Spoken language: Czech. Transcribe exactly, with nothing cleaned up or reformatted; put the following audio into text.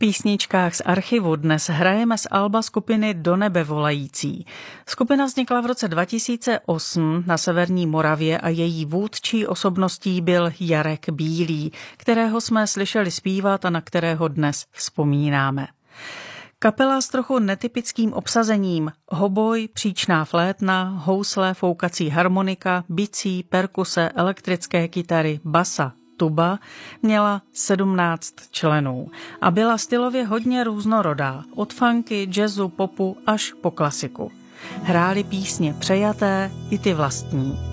Písničkách z archivu dnes hrajeme z alba skupiny Do nebe volající. Skupina vznikla v roce dva tisíce osm na severní Moravě a její vůdčí osobností byl Jarek Bílý, kterého jsme slyšeli zpívat a na kterého dnes vzpomínáme. Kapela s trochu netypickým obsazením: hoboj, příčná flétna, housle, foukací harmonika, bicí, perkuse, elektrické kytary, basa, tuba, měla sedmnáct členů a byla stylově hodně různorodá, od funky, jazzu, popu až po klasiku. Hráli písně přejaté i ty vlastní.